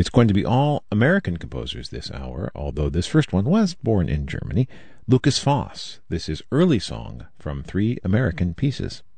It's going to be all American composers this hour, although this first one was born in Germany. Lukas Foss. This is Early Song from 3 American Pieces.